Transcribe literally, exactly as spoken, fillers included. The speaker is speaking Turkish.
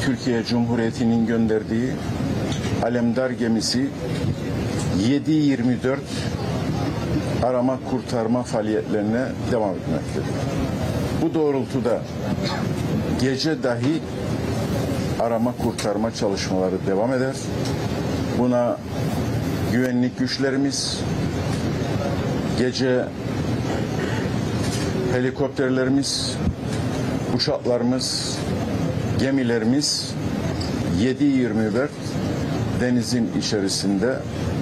Türkiye Cumhuriyeti'nin gönderdiği Alemdar gemisi yedi yirmi dört arama kurtarma faaliyetlerine devam etmektedir. Bu doğrultuda gece dahi arama kurtarma çalışmaları devam eder. Buna güvenlik güçlerimiz, gece helikopterlerimiz, uçaklarımız, gemilerimiz yedi yirmi dört denizin içerisinde